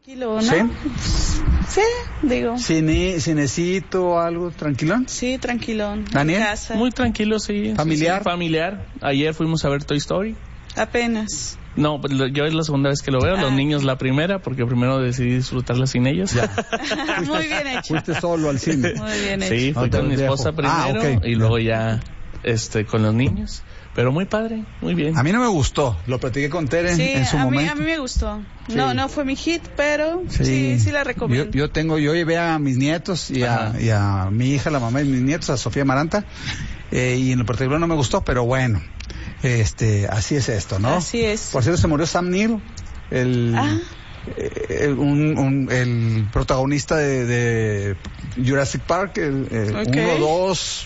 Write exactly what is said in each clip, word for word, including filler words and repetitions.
Tranquilo, ¿no? ¿Sí? Sí, digo. ¿Cine, cinecito, algo tranquilón? Sí, tranquilón. ¿Daniel? En casa. Muy tranquilo, sí. ¿Familiar? Sí, sí, familiar. Ayer fuimos a ver Toy Story. Apenas. No, pues, yo es la segunda vez que lo veo, Ah. los niños la primera, porque primero decidí disfrutarla sin ellos. Ya. Muy bien hecho. Fuiste solo al cine. Muy bien hecho. Sí, fui No te con mi dejo. esposa primero Ah, ok. y luego ya este con los niños. Pero muy padre, muy bien. A mí no me gustó, lo platiqué con Tere en, Sí, en su a mí, momento. a mí me gustó. No, Sí. no fue mi hit, pero sí, sí, la recomiendo. Yo, yo tengo, yo llevé a mis nietos y a, y a mi hija, la mamá de mis nietos, a Sofía Maranta, eh, y en lo particular no me gustó, pero bueno, este, así es esto, ¿no? Así es. Por cierto, se murió Sam Neill, el, Ah. el, un, un- el protagonista de, de Jurassic Park, el, el Ok. uno, dos,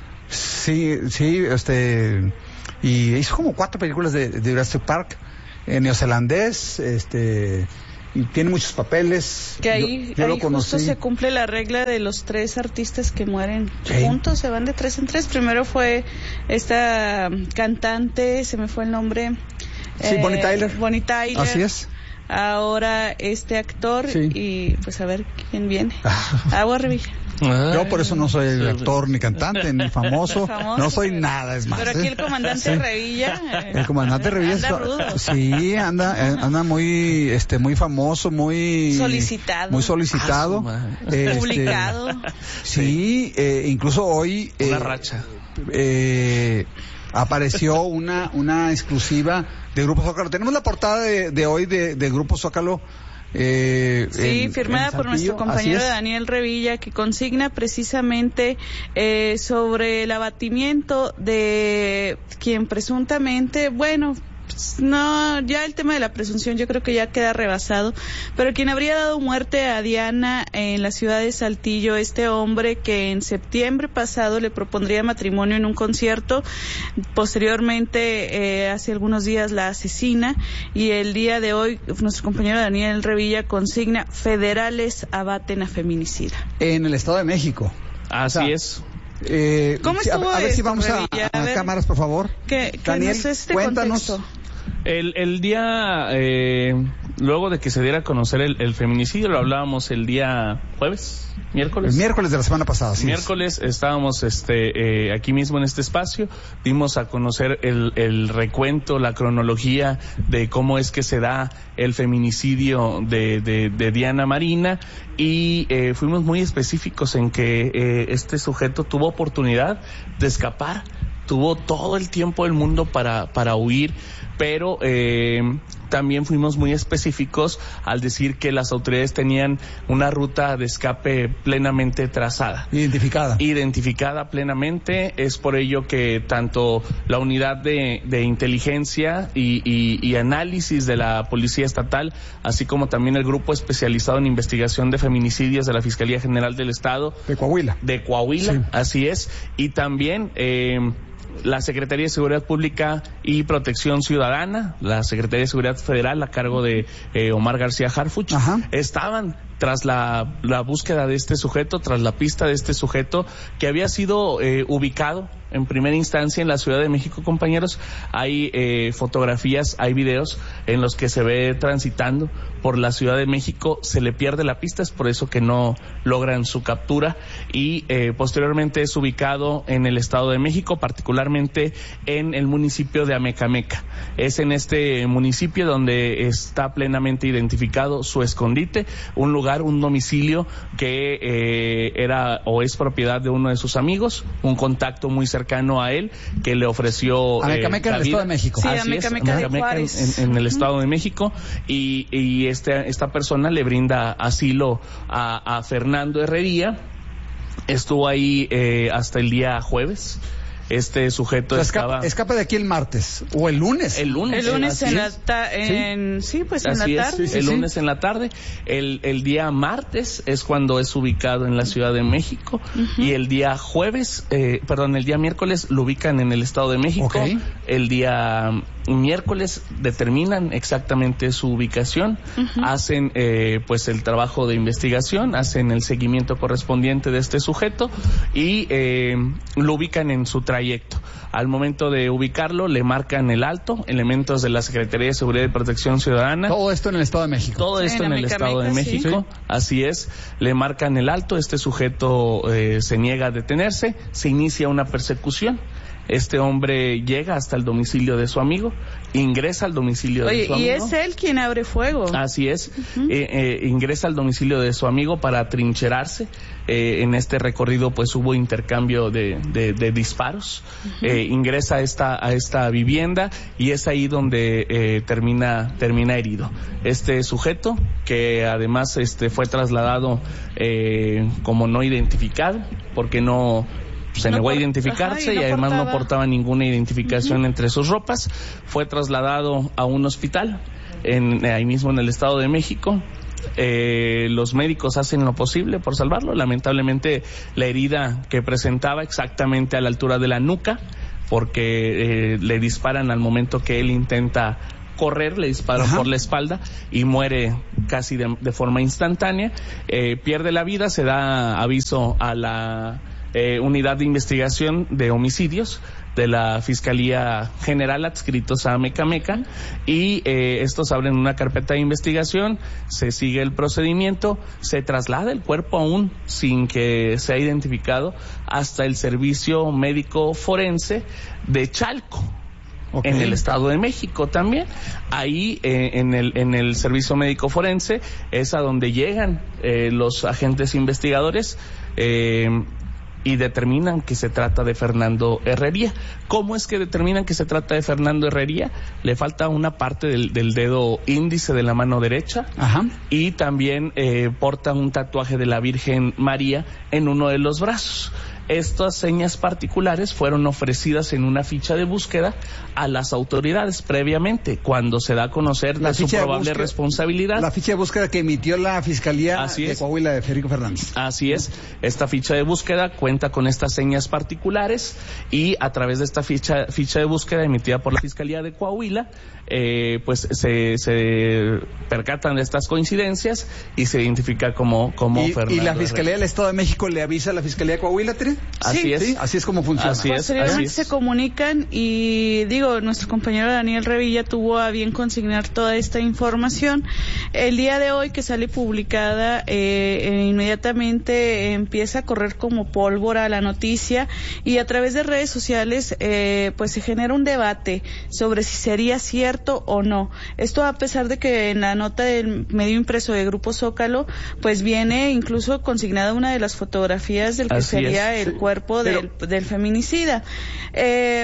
sí, sí, este, y hizo como cuatro películas de, de Jurassic Park, en neozelandés, este, y tiene muchos papeles. Que ahí, yo, yo ahí lo justo conocí. se cumple la regla de los tres artistas que mueren Sí. juntos, se van de tres en tres. Primero fue esta cantante, se me fue el nombre. Sí, Bonnie Tyler. Bonnie Tyler. Así es. Ahora este actor Sí. y pues a ver quién viene. Agua Revilla. Ay, Yo por eso no soy sí. actor, ni cantante, ni famoso. Famoso, No soy pero- nada, es más. Pero aquí ¿eh? el comandante Sí. Revilla. eh, El comandante Revilla anda es- rudo. sí, anda, eh, anda muy, este, muy famoso, muy Solicitado. muy solicitado, Ah, su madre. este, Publicado. Sí, eh, incluso hoy Una eh, racha. eh, apareció una una exclusiva de Grupo Zócalo. Tenemos la portada de, de hoy de, de Grupo Zócalo. Eh, Sí, en- firmada en por nuestro Saltillo. compañero Así es. Daniel Revilla, que consigna precisamente eh, sobre el abatimiento de quien presuntamente, bueno, pues, no, ya el tema de la presunción yo creo que ya queda rebasado, pero quien habría dado muerte a Diana en la ciudad de Saltillo, este hombre que en septiembre pasado le propondría matrimonio en un concierto, posteriormente, eh, hace algunos días la asesina, y el día de hoy nuestro compañero Daniel Revilla consigna: federales abaten a feminicida. En el Estado de México. Así O sea, es. Eh, ¿Cómo sí, a, estuvo a ver si esto, vamos a, Revilla? a A ver. cámaras, por favor. Que, que Daniel, nos este cuéntanos. contexto. El, el día, eh, luego de que se diera a conocer el, el feminicidio, lo hablábamos el día jueves, miércoles. El miércoles de la semana pasada, sí. Miércoles estábamos este eh, aquí mismo en este espacio, dimos a conocer el, el recuento, la cronología de cómo es que se da el feminicidio de, de, de Diana Marina, y eh, fuimos muy específicos en que eh, este sujeto tuvo oportunidad de escapar, tuvo todo el tiempo del mundo para, para huir, pero eh, también fuimos muy específicos al decir que las autoridades tenían una ruta de escape plenamente trazada. Identificada. Identificada plenamente, es por ello que tanto la unidad de, de inteligencia y, y, y análisis de la Policía Estatal, así como también el grupo especializado en investigación de feminicidios de la Fiscalía General del Estado De Coahuila. de Coahuila, Sí. así es, y también eh, la Secretaría de Seguridad Pública y Protección Ciudadana, la Secretaría de Seguridad Federal a cargo de eh, Omar García Harfuch, Ajá. estaban tras la, la búsqueda de este sujeto, tras la pista de este sujeto que había sido eh, ubicado en primera instancia en la Ciudad de México, compañeros. Hay eh, fotografías, hay videos en los que se ve transitando por la Ciudad de México, se le pierde la pista, es por eso que no logran su captura, y eh, posteriormente es ubicado en el Estado de México, particularmente en el municipio de Amecameca. Es en este municipio donde está plenamente identificado su escondite, un lugar, un domicilio que eh, era o es propiedad de uno de sus amigos, un contacto muy cercano a él que le ofreció Amecameca en el Estado de México. Sí, Así Amecameca es, de Amecameca en, Juárez. en- en el Ujú. Estado de México, y, y este, esta persona le brinda asilo a, a Fernando Herrería. Estuvo ahí eh, hasta el día jueves. Este sujeto O sea, estaba... escapa, escapa de aquí el martes o el lunes. El lunes. El lunes así en la es. ta- en, sí, pues en Así la es, tarde. sí, el sí. lunes en la tarde. El, el día martes es cuando es ubicado en la Ciudad de México, y el día jueves, eh, perdón, el día miércoles lo ubican en el Estado de México. Ok. El día miércoles determinan exactamente su ubicación, uh-huh. hacen eh, pues el trabajo de investigación, hacen el seguimiento correspondiente de este sujeto y eh, lo ubican en su trayecto. Al momento de ubicarlo, le marcan el alto, elementos de la Secretaría de Seguridad y Protección Ciudadana. Todo esto en el Estado de México. Todo esto sí, en, en el Estado de México, sí. Así es. Le marcan el alto, este sujeto eh, se niega a detenerse, se inicia una persecución. Este hombre llega hasta el domicilio de su amigo, ingresa al domicilio Oye, de su amigo. amigo. Y es él quien abre fuego. Así es. Uh-huh. eh, eh, ingresa al domicilio de su amigo para trincherarse. Eh, en este recorrido pues hubo intercambio de, de, de disparos. Uh-huh. Eh, ingresa a esta, a esta vivienda y es ahí donde eh, termina, termina herido. Este sujeto, que además este, fue trasladado eh, como no identificado, porque no... se negó a identificarse. Ajá, y, no y además portaba. no portaba ninguna identificación uh-huh. entre sus ropas. Fue trasladado a un hospital en, ahí mismo en el Estado de México. Eh, los médicos hacen lo posible por salvarlo. Lamentablemente la herida que presentaba exactamente a la altura de la nuca, porque eh, le disparan al momento que él intenta correr, le disparan Ajá. por la espalda y muere casi de, de forma instantánea. Eh, pierde la vida, se da aviso a la Eh, unidad de investigación de homicidios de la Fiscalía General adscritos a Mecameca y eh, estos abren una carpeta de investigación, se sigue el procedimiento, se traslada el cuerpo aún sin que sea identificado hasta el Servicio Médico Forense de Chalco. Okay. En el Estado de México también. Ahí eh, en el en el Servicio Médico Forense es a donde llegan eh, los agentes investigadores eh, y determinan que se trata de Fernando Herrería. ¿Cómo es que determinan que se trata de Fernando Herrería? Le falta una parte del, del dedo índice de la mano derecha. Ajá. Y también eh, porta un tatuaje de la Virgen María en uno de los brazos. Estas señas particulares fueron ofrecidas en una ficha de búsqueda a las autoridades previamente, cuando se da a conocer la de su probable de búsqueda, responsabilidad. La ficha de búsqueda que emitió la Fiscalía Así de es. Coahuila de Federico Fernández. Así es. Esta ficha de búsqueda cuenta con estas señas particulares y a través de esta ficha, ficha de búsqueda emitida por la Fiscalía de Coahuila, eh, pues se, se percatan de estas coincidencias y se identifica como, como ¿Y, Fernando ¿Y la Fiscalía Herrera. del Estado de México le avisa a la Fiscalía de Coahuila, Tere? Así sí, es. Sí, así es como funciona. Así es, Posteriormente así es. se comunican y digo, nuestro compañero Daniel Revilla tuvo a bien consignar toda esta información. El día de hoy que sale publicada, eh, inmediatamente empieza a correr como pólvora la noticia y a través de redes sociales eh, pues se genera un debate sobre si sería cierto o no. Esto a pesar de que en la nota del medio impreso de Grupo Zócalo pues viene incluso consignada una de las fotografías del que así sería es. el cuerpo Pero... del, del feminicida. Eh,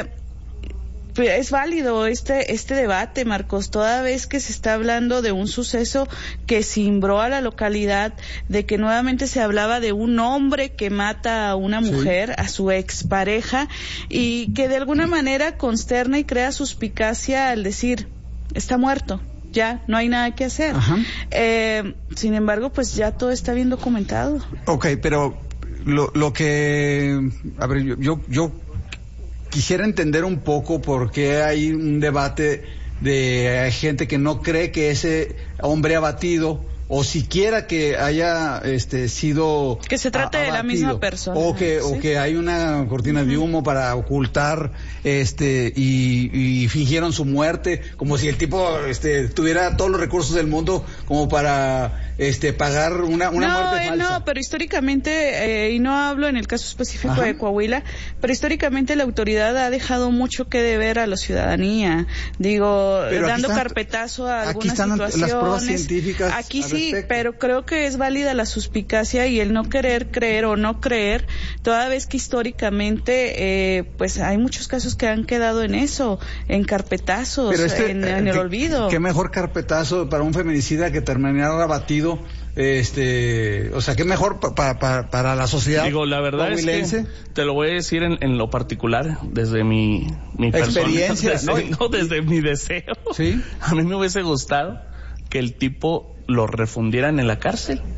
es válido este este debate, Marcos, toda vez que se está hablando de un suceso que cimbró a la localidad, de que nuevamente se hablaba de un hombre que mata a una mujer, sí. a su expareja, y que de alguna manera consterna y crea suspicacia al decir, está muerto. Ya, no hay nada que hacer. Eh, sin embargo, pues ya todo está bien documentado. Ok, pero lo, lo que... A ver, yo, yo, yo quisiera entender un poco por qué hay un debate de gente que no cree que ese hombre abatido o siquiera que haya este sido que se trate de la misma persona o que ¿sí? o que hay una cortina uh-huh. de humo para ocultar este y, y fingieron su muerte, como si el tipo este tuviera todos los recursos del mundo como para este pagar una una no, muerte eh, falsa. No, pero históricamente eh, y no hablo en el caso específico Ajá. de Coahuila, pero históricamente la autoridad ha dejado mucho que deber a la ciudadanía. Digo, pero dando están, carpetazo a algunas aquí están situaciones. Las pruebas científicas. Aquí sí, respecto. Pero creo que es válida la suspicacia y el no querer creer o no creer, toda vez que históricamente, eh, pues hay muchos casos que han quedado en eso, en carpetazos, este, en, en el ¿qué, olvido. Qué mejor carpetazo para un feminicida que terminar abatido, este, o sea, qué mejor pa, pa, pa, para la sociedad. Digo, la verdad es que te lo voy a decir en, en lo particular, desde mi, mi experiencia, persona, desde, ¿no? no, desde mi deseo. ¿Sí? A mí me hubiese gustado que el tipo lo refundieran en la cárcel.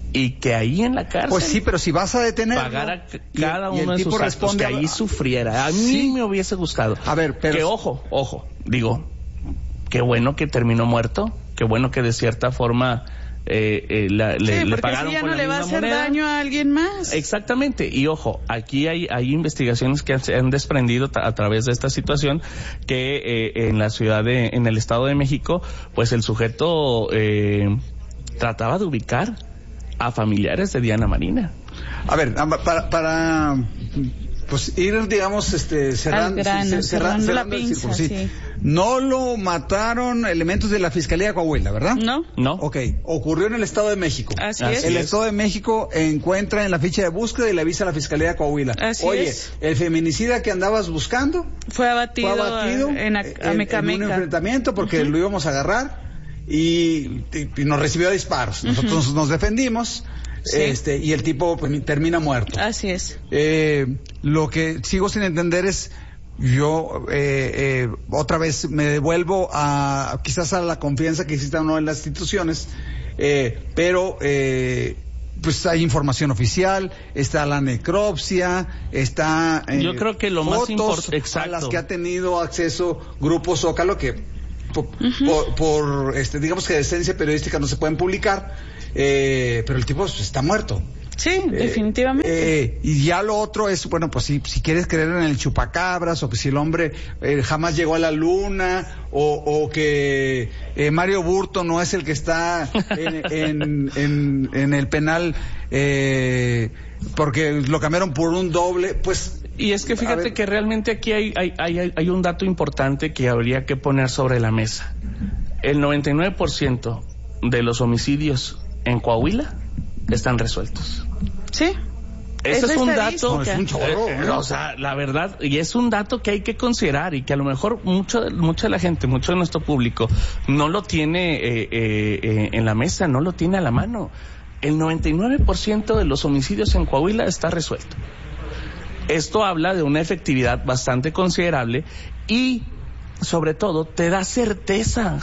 y que ahí en la cárcel... Pues sí, pero si vas a detener... Pagara cada y, y uno de sus actos, que ahí a... sufriera. A mí sí. me hubiese gustado. A ver, pero... Que ojo, ojo, digo, qué bueno que terminó muerto, qué bueno que de cierta forma... Eh, eh, la, sí, le, le porque pagaron así ya con no la le va a hacer moneda. daño a alguien más. Exactamente, y ojo, aquí hay, hay investigaciones que se han desprendido a través de esta situación que eh, en la ciudad de, en el Estado de México, pues el sujeto eh, trataba de ubicar a familiares de Diana Marina. A ver, para, para pues ir, digamos, este, cerrando, grano, cerrando, cerrando, cerrando la el pinza, círculo, sí. sí. No lo mataron elementos de la Fiscalía de Coahuila, ¿verdad? No. No. Ok, ocurrió en el Estado de México. Así, Así es. El Estado de México encuentra en la ficha de búsqueda y le avisa a la Fiscalía de Coahuila. Así Oye, es. el feminicida que andabas buscando fue abatido, fue abatido en, a, en, a Mecameca. en un enfrentamiento porque uh-huh. lo íbamos a agarrar y, y, y nos recibió disparos. Nosotros uh-huh. nos defendimos. Sí. Este, y el tipo pues, termina muerto. Así es. Eh, lo que sigo sin entender es, yo eh, eh, otra vez me devuelvo a quizás a la confianza que existe o no en las instituciones, eh, pero eh, pues hay información oficial, está la necropsia, está eh, yo creo que lo más importante a las que ha tenido acceso Grupo Zócalo que por, uh-huh. por, por este digamos que de esencia periodística no se pueden publicar. Eh, pero el tipo está muerto. Sí, eh, definitivamente. Eh, y ya lo otro es, bueno, pues si, si quieres creer en el chupacabras, o que si el hombre eh, jamás llegó a la luna, o, o que eh, Mario Burto no es el que está en, en, en, en el penal eh, porque lo cambiaron por un doble, pues... Y es que fíjate que realmente aquí hay, hay, hay, hay un dato importante que habría que poner sobre la mesa. El noventa y nueve por ciento de los homicidios en Coahuila están resueltos. Sí. Ese es, es un dato, no, es un chorro, eh, o sea, la verdad, y es un dato que hay que considerar y que a lo mejor mucho, mucha de la gente, mucho de nuestro público no lo tiene eh, eh, eh, en la mesa, no lo tiene a la mano. El noventa y nueve por ciento de los homicidios en Coahuila está resuelto. Esto habla de una efectividad bastante considerable y, sobre todo, te da certeza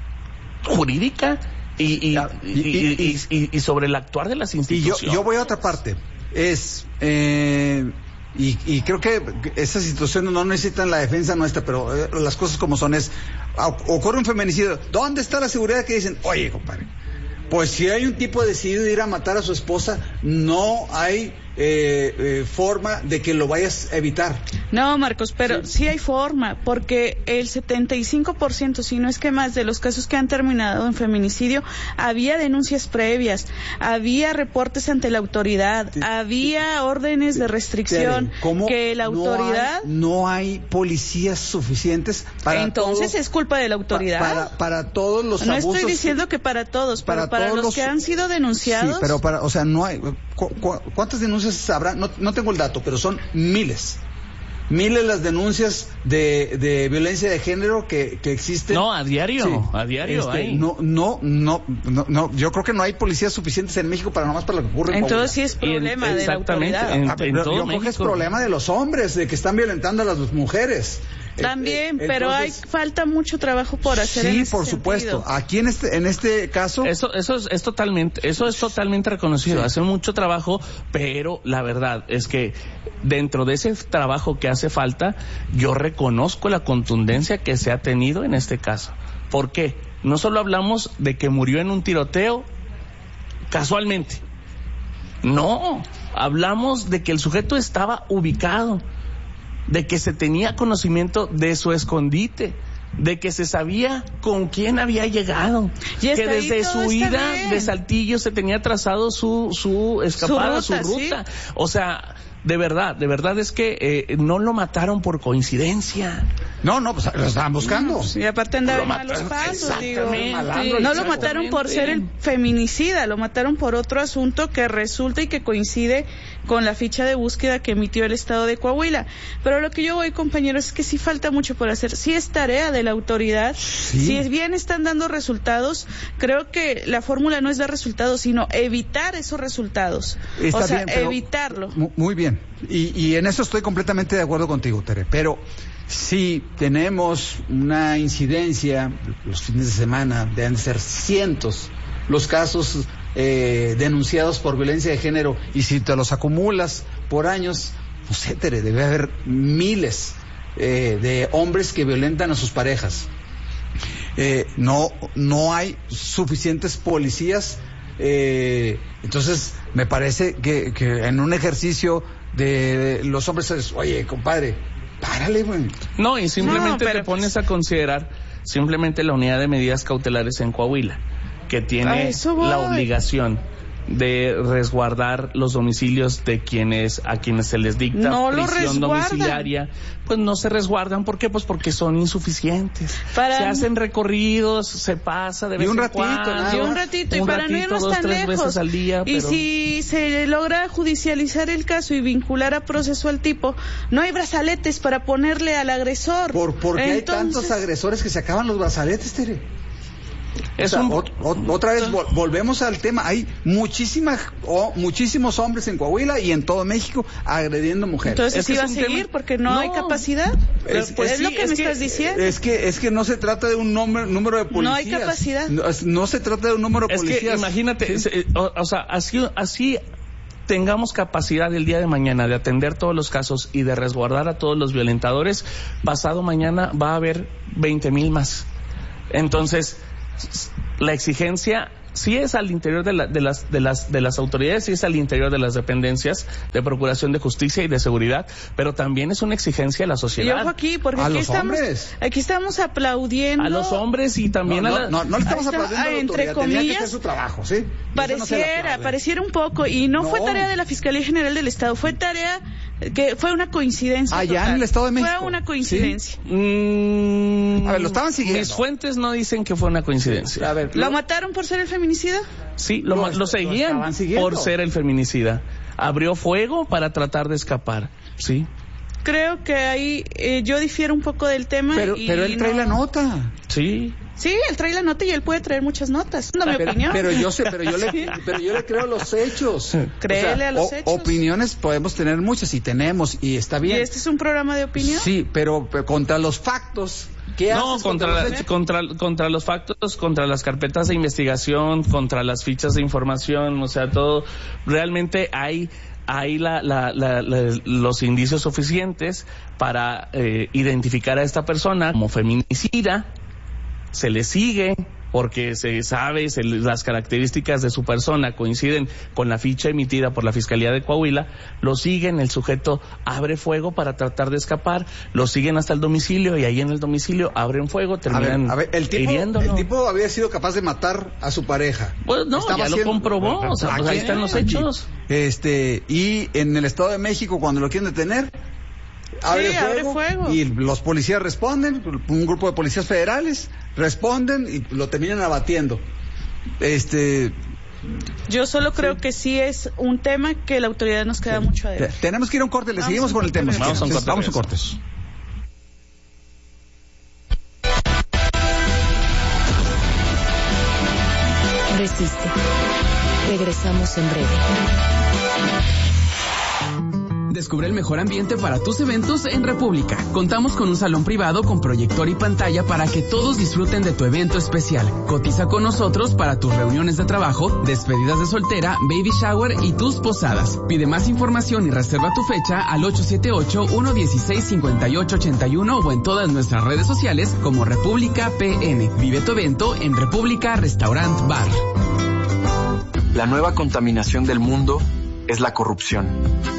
jurídica y, y, y, y, y, y sobre el actuar de las instituciones. Y yo, yo voy a otra parte. Es eh, y, y creo que esas situaciones no necesitan la defensa nuestra, pero eh, las cosas como son es, ocurre un feminicidio, ¿dónde está la seguridad que dicen, oye compadre, pues si hay un tipo decidido de ir a matar a su esposa, no hay eh, eh, forma de que lo vayas a evitar? No, Marcos, pero sí. sí hay forma, porque el setenta y cinco por ciento, si no es que más, de los casos que han terminado en feminicidio, había denuncias previas, había reportes ante la autoridad, sí. había órdenes de restricción, que la autoridad... No hay, no hay policías suficientes para Entonces todo, es culpa de la autoridad. Pa, para, para todos los no abusos... No estoy diciendo que para todos, para pero para los, los que han sido denunciados... Sí, pero para, o sea, no hay... ¿cu cu ¿Cuántas denuncias habrá? No, no tengo el dato, pero son miles. Miles las denuncias de, de violencia de género que, que existen. No, a diario, sí. a diario este, hay. No, no, no, no, no, yo creo que no hay policías suficientes en México para nomás para lo que ocurre en Entonces sí es problema en, de la autoridad. En, en, ah, en yo todo creo México. que es problema de los hombres, de que están violentando a las mujeres. También, eh, eh, pero entonces, hay falta mucho trabajo por hacer. Sí, en ese por sentido. supuesto. Aquí en este en este caso, eso eso es, es totalmente eso es totalmente reconocido. Sí. Hace mucho trabajo, pero la verdad es que dentro de ese trabajo que hace falta, yo reconozco la contundencia que se ha tenido en este caso. ¿Por qué? No solo hablamos de que murió en un tiroteo casualmente. No, hablamos de que el sujeto estaba ubicado, de que se tenía conocimiento de su escondite, de que se sabía con quién había llegado, que desde su ida de Saltillo se tenía trazado su su escapada, su ruta. Su ruta. ¿Sí? O sea, de verdad, de verdad es que eh, no lo mataron por coincidencia. No, no, pues lo estaban buscando. Y aparte andaba en malos pasos, digo. Sí. No lo mataron por ser el feminicida, lo mataron por otro asunto que resulta y que coincide con la ficha de búsqueda que emitió el Estado de Coahuila. Pero lo que yo voy, compañeros, es que sí falta mucho por hacer. Sí es tarea de la autoridad. Sí. Si bien están dando resultados, creo que la fórmula no es dar resultados, sino evitar esos resultados. Está o sea, bien, evitarlo. Muy bien. Y, y en eso estoy completamente de acuerdo contigo, Tere. Pero si tenemos una incidencia los fines de semana, deben ser cientos los casos eh, denunciados por violencia de género, y si te los acumulas por años, no sé, Tere, debe haber miles eh, de hombres que violentan a sus parejas. Eh, no, no hay suficientes policías, eh, entonces me parece que, que en un ejercicio de los hombres es, oye, compadre, párale, güey. No, y simplemente no, te pones pues... a considerar simplemente la unidad de medidas cautelares en Coahuila, que tiene la obligación de resguardar los domicilios de quienes a quienes se les dicta no prisión domiciliaria, pues no se resguardan. ¿Por qué? Pues porque son insuficientes. Para... Se hacen recorridos, se pasa de vez y un en ratito, cuando. Y un ratito, y un para ratito, no irnos dos, tan tres lejos. Veces al día, y pero... si se logra judicializar el caso y vincular a proceso al tipo, no hay brazaletes para ponerle al agresor. ¿Por, porque Entonces... hay tantos agresores que se acaban los brazaletes, Tere? Es o sea, un... ot, ot, otra vez vol, volvemos al tema. Hay muchísimas o, muchísimos hombres en Coahuila y en todo México agrediendo mujeres. Entonces sí va a seguir tema... porque no, no hay capacidad. Es, pues es, es lo que es me que, estás diciendo. Es que es que no se trata de un número, número de policías. No hay capacidad. No, no se trata de un número de es policías. Que, imagínate, ¿sí? o, o sea, así así tengamos capacidad el día de mañana de atender todos los casos y de resguardar a todos los violentadores, pasado mañana va a haber veinte mil más. Entonces, la exigencia sí es al interior de, la, de, las, de, las, de las autoridades, sí es al interior de las dependencias de Procuración de Justicia y de Seguridad, pero también es una exigencia a la sociedad. Y ojo aquí, porque a aquí los estamos, hombres. aquí estamos aplaudiendo. A los hombres y también no, a la... No, no, no le estamos aplaudiendo a la entre autoridad, comillas, tenía que hacer su trabajo, ¿sí? Pareciera, no pareciera un poco, y no, no fue tarea de la Fiscalía General del Estado, fue tarea que fue una coincidencia. Allá total. en el Estado de México. Fue una coincidencia. ¿Sí? Mm, a ver, lo estaban siguiendo. Mis fuentes no dicen que fue una coincidencia. A ver, ¿Lo, ¿Lo mataron por ser el feminicida? Sí, lo, lo, lo seguían lo por ser el feminicida. Abrió fuego para tratar de escapar, ¿sí? Creo que ahí eh, yo difiero un poco del tema. Pero, y pero él trae no... la nota. Sí. Sí, él trae la nota y él puede traer muchas notas. No, mi pero, opinión. Pero yo sé, pero yo le, pero yo le creo los hechos. Créele o sea, a los o, hechos. Opiniones podemos tener muchas y tenemos y está bien. ¿Y este es un programa de opinión? Sí, pero, pero contra los factos. ¿Qué no, haces contra, contra, la, contra, contra los factos, contra las carpetas de investigación, contra las fichas de información, o sea, todo. Realmente hay hay la, la, la, la, los indicios suficientes para eh, identificar a esta persona como feminicida. Se le sigue porque se sabe, se, las características de su persona coinciden con la ficha emitida por la Fiscalía de Coahuila, lo siguen, el sujeto abre fuego para tratar de escapar, lo siguen hasta el domicilio y ahí en el domicilio abren fuego, terminan a ver, a ver, el tipo, hiriéndolo. El tipo había sido capaz de matar a su pareja. Pues no, Estaba ya haciendo... lo comprobó, o sea, pues ahí están los hechos. Este, y en el Estado de México, cuando lo quieren detener, Abre, sí, fuego, abre fuego y los policías responden, un grupo de policías federales responden y lo terminan abatiendo. Este, yo solo creo sí. que sí es un tema que la autoridad nos queda sí. mucho a ver. Tenemos que ir a un corte, le vamos seguimos con el tema. Vamos a un corte. Vamos a cortes. Resiste. Regresamos en breve. Descubre el mejor ambiente para tus eventos en República. Contamos con un salón privado con proyector y pantalla para que todos disfruten de tu evento especial. Cotiza con nosotros para tus reuniones de trabajo, despedidas de soltera, baby shower y tus posadas. Pide más información y reserva tu fecha al ocho siete ocho, uno uno seis, cinco ocho ocho uno o en todas nuestras redes sociales como República P N. Vive tu evento en República Restaurant Bar. La nueva contaminación del mundo es la corrupción.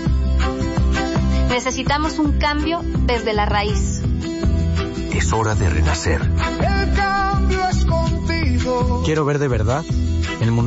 Necesitamos un cambio desde la raíz. Es hora de renacer. El cambio es contigo. Quiero ver de verdad el mundo.